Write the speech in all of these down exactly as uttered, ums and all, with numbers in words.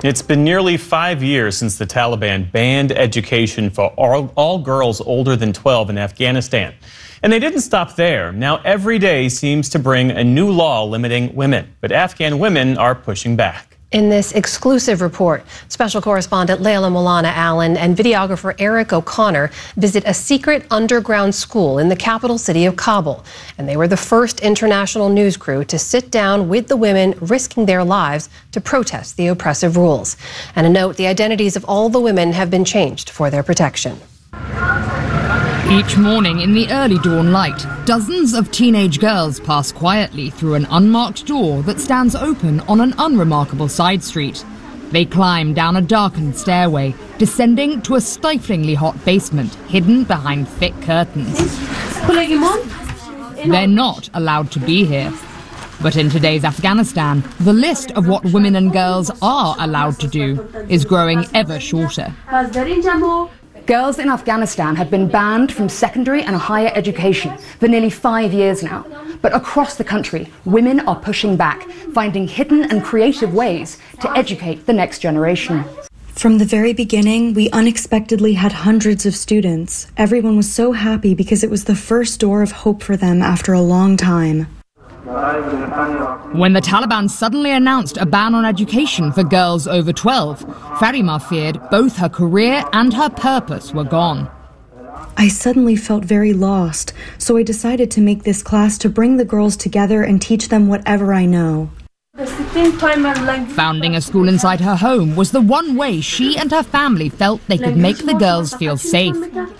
It's been nearly five years since the Taliban banned education for all, all girls older than twelve in Afghanistan. And they didn't stop there. Now every day seems to bring a new law limiting women. But Afghan women are pushing back. In this exclusive report, special correspondent Layla Molana Allen and videographer Eric O'Connor visit a secret underground school in the capital city of Kabul. And they were the first international news crew to sit down with the women risking their lives to protest the oppressive rules. And a note, the identities of all the women have been changed for their protection. Each morning in the early dawn light, dozens of teenage girls pass quietly through an unmarked door that stands open on an unremarkable side street. They climb down a darkened stairway, descending to a stiflingly hot basement hidden behind thick curtains. They're not allowed to be here. But in today's Afghanistan, the list of what women and girls are allowed to do is growing ever shorter. Girls in Afghanistan have been banned from secondary and higher education for nearly five years now. But across the country, women are pushing back, finding hidden and creative ways to educate the next generation. From the very beginning, we unexpectedly had hundreds of students. Everyone was so happy because it was the first door of hope for them after a long time. When the Taliban suddenly announced a ban on education for girls over twelve, Farima feared both her career and her purpose were gone. I suddenly felt very lost, so I decided to make this class to bring the girls together and teach them whatever I know. Founding a school inside her home was the one way she and her family felt they could make the girls feel safe.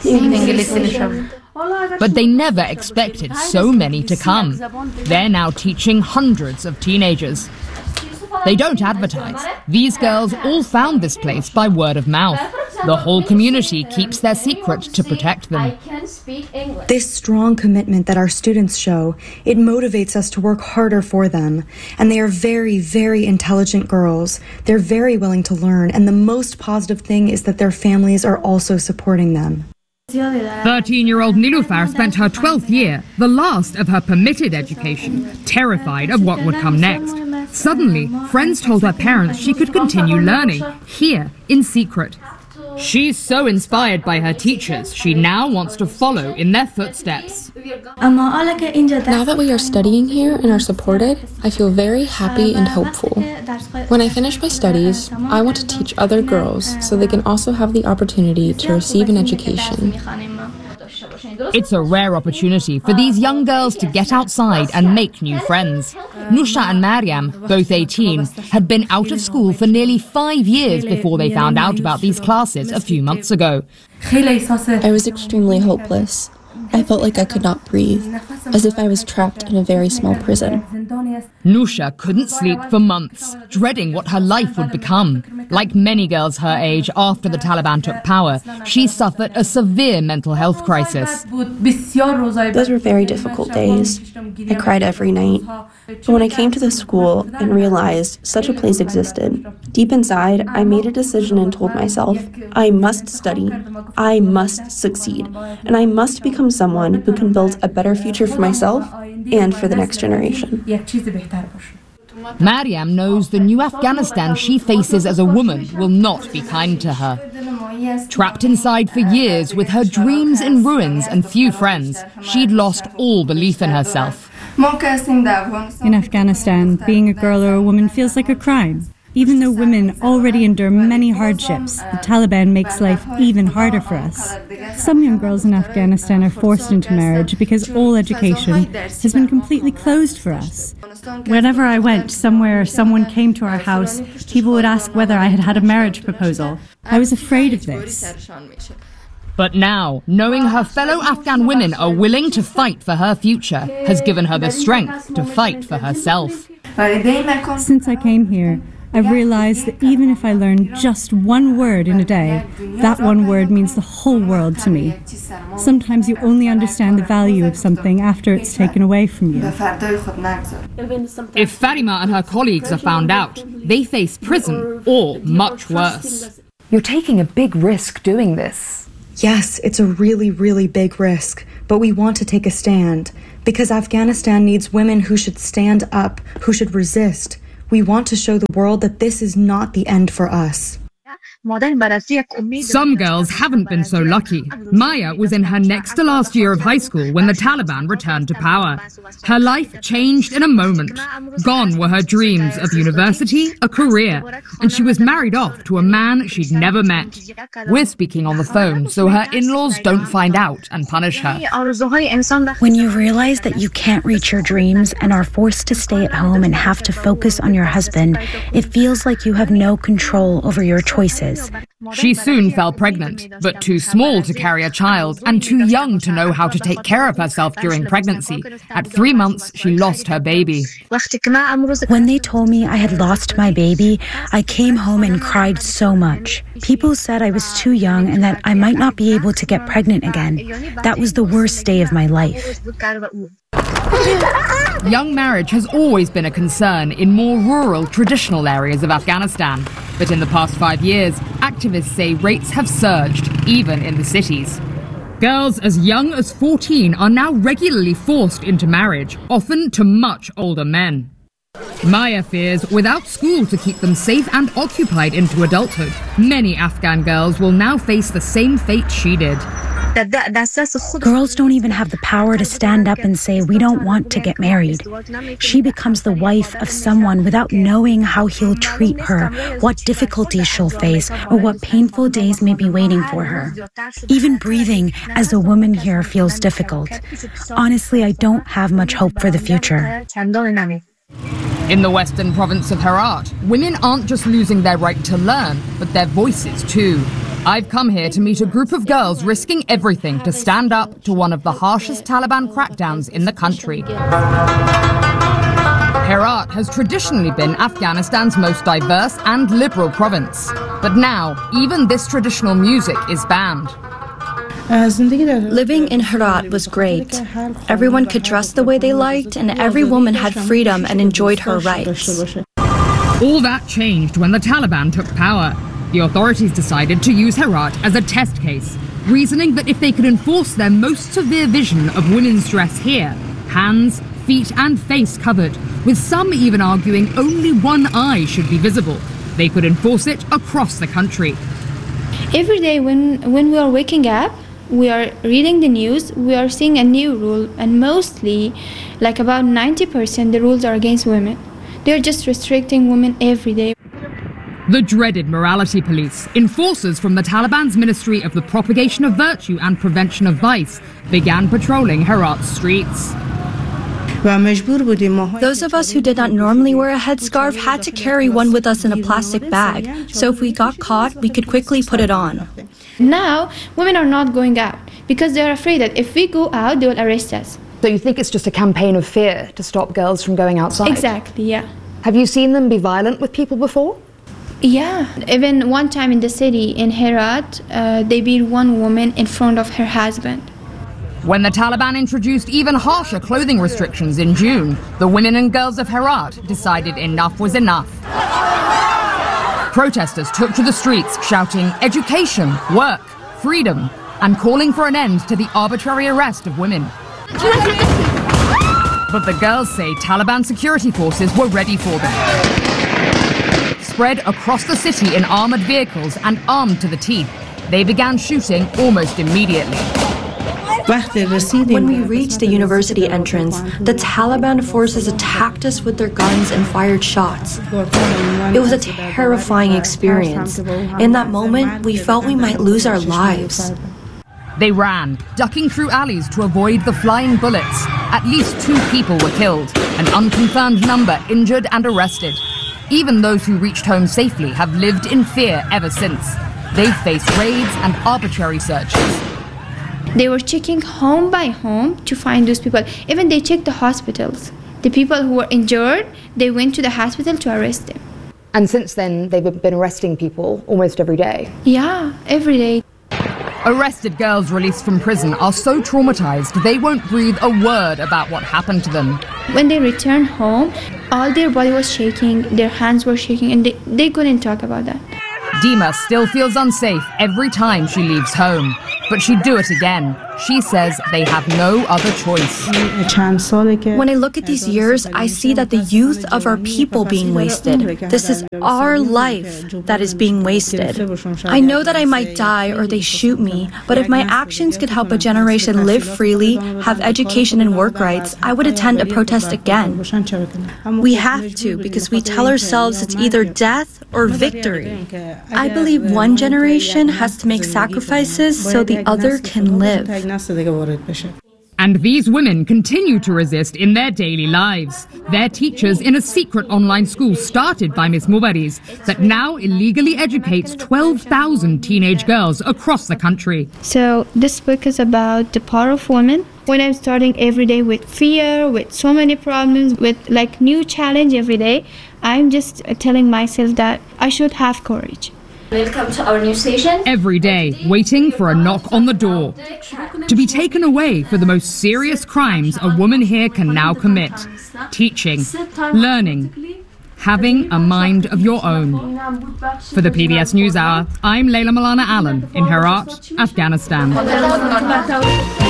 But they never expected so many to come. They're now teaching hundreds of teenagers. They don't advertise. These girls all found this place by word of mouth. The whole community keeps their secret to protect them. This strong commitment that our students show, it motivates us to work harder for them. And they are very, very intelligent girls. They're very willing to learn. And the most positive thing is that their families are also supporting them. thirteen-year-old Nilufar spent her twelfth year, the last of her permitted education, terrified of what would come next. Suddenly, friends told her parents she could continue learning, here, in secret. She's so inspired by her teachers, she now wants to follow in their footsteps. Now that we are studying here and are supported, I feel very happy and hopeful. When I finish my studies, I want to teach other girls so they can also have the opportunity to receive an education. It's a rare opportunity for these young girls to get outside and make new friends. Nusha and Mariam, both eighteen, had been out of school for nearly five years before they found out about these classes a few months ago. I was extremely hopeless. I felt like I could not breathe, as if I was trapped in a very small prison. Nusha couldn't sleep for months, dreading what her life would become. Like many girls her age after the Taliban took power, she suffered a severe mental health crisis. Those were very difficult days. I cried every night. But when I came to the school and realized such a place existed, deep inside, I made a decision and told myself, I must study, I must succeed, and I must become someone who can build a better future for myself and for the next generation. Mariam knows the new Afghanistan she faces as a woman will not be kind to her. Trapped inside for years with her dreams in ruins and few friends, she'd lost all belief in herself. In Afghanistan, being a girl or a woman feels like a crime. Even though women already endure many hardships, the Taliban makes life even harder for us. Some young girls in Afghanistan are forced into marriage because all education has been completely closed for us. Whenever I went somewhere, someone came to our house, people would ask whether I had had a marriage proposal. I was afraid of this. But now, knowing her fellow Afghan women are willing to fight for her future has given her the strength to fight for herself. Since I came here, I've realized that even if I learn just one word in a day, that one word means the whole world to me. Sometimes you only understand the value of something after it's taken away from you. If Farima and her colleagues are found out, they face prison or much worse. You're taking a big risk doing this. Yes, it's a really, really big risk, but we want to take a stand because Afghanistan needs women who should stand up, who should resist. We want to show the world that this is not the end for us. Some girls haven't been so lucky. Maya was in her next to last year of high school when the Taliban returned to power. Her life changed in a moment. Gone were her dreams of university, a career, and she was married off to a man she'd never met. We're speaking on the phone so her in-laws don't find out and punish her. When you realize that you can't reach your dreams and are forced to stay at home and have to focus on your husband, it feels like you have no control over your choices. She soon fell pregnant, but too small to carry a child and too young to know how to take care of herself during pregnancy. At three months, she lost her baby. When they told me I had lost my baby, I came home and cried so much. People said I was too young and that I might not be able to get pregnant again. That was the worst day of my life. Young marriage has always been a concern in more rural, traditional areas of Afghanistan. But in the past five years, activists say rates have surged, even in the cities. Girls as young as fourteen are now regularly forced into marriage, often to much older men. Maya fears without school to keep them safe and occupied into adulthood, many Afghan girls will now face the same fate she did. Girls don't even have the power to stand up and say, we don't want to get married. She becomes the wife of someone without knowing how he'll treat her, what difficulties she'll face, or what painful days may be waiting for her. Even breathing as a woman here feels difficult. Honestly, I don't have much hope for the future. In the western province of Herat, women aren't just losing their right to learn, but their voices too. I've come here to meet a group of girls risking everything to stand up to one of the harshest Taliban crackdowns in the country. Herat has traditionally been Afghanistan's most diverse and liberal province. But now, even this traditional music is banned. Living in Herat was great. Everyone could dress the way they liked, and every woman had freedom and enjoyed her rights. All that changed when the Taliban took power. The authorities decided to use Herat as a test case, reasoning that if they could enforce their most severe vision of women's dress here, hands, feet and face covered, with some even arguing only one eye should be visible, they could enforce it across the country. Every day when, when we are waking up, we are reading the news, we are seeing a new rule, and mostly, like about ninety percent, the rules are against women. They're just restricting women every day. The dreaded morality police, enforcers from the Taliban's Ministry of the Propagation of Virtue and Prevention of Vice, began patrolling Herat's streets. Those of us who did not normally wear a headscarf had to carry one with us in a plastic bag, so if we got caught, we could quickly put it on. Now, women are not going out because they're afraid that if we go out, they will arrest us. So you think it's just a campaign of fear to stop girls from going outside? Exactly, yeah. Have you seen them be violent with people before? Yeah, even one time in the city, in Herat, uh, they beat one woman in front of her husband. When the Taliban introduced even harsher clothing restrictions in June, the women and girls of Herat decided enough was enough. Protesters took to the streets shouting education, work, freedom, and calling for an end to the arbitrary arrest of women. But the girls say Taliban security forces were ready for them. Spread across the city in armored vehicles and armed to the teeth, they began shooting almost immediately. When we reached the university entrance, the Taliban forces attacked us with their guns and fired shots. It was a terrifying experience. In that moment, we felt we might lose our lives. They ran, ducking through alleys to avoid the flying bullets. At least two people were killed, an unconfirmed number injured and arrested. Even those who reached home safely have lived in fear ever since. They've faced raids and arbitrary searches. They were checking home by home to find those people. Even they checked the hospitals. The people who were injured, they went to the hospital to arrest them. And since then, they've been arresting people almost every day? Yeah, every day. Arrested girls released from prison are so traumatized they won't breathe a word about what happened to them. When they returned home, all their body was shaking, their hands were shaking, and they, they couldn't talk about that. Dima still feels unsafe every time she leaves home. But she'd do it again. She says they have no other choice. When I look at these years, I see that the youth of our people being wasted. This is our life that is being wasted. I know that I might die or they shoot me, but if my actions could help a generation live freely, have education and work rights, I would attend a protest again. We have to, because we tell ourselves it's either death or victory. I believe one generation has to make sacrifices so the other can live. And these women continue to resist in their daily lives. They're teachers in a secret online school started by Miss Mubariz that now illegally educates twelve thousand teenage girls across the country. So this book is about the power of women. When I'm starting every day with fear, with so many problems, with like new challenge every day, I'm just telling myself that I should have courage. Welcome to our new station. Every day, waiting for a knock on the door. To be taken away for the most serious crimes a woman here can now commit. Teaching, learning, having a mind of your own. For the P B S NewsHour, I'm Layla Milana Allen in Herat, Afghanistan.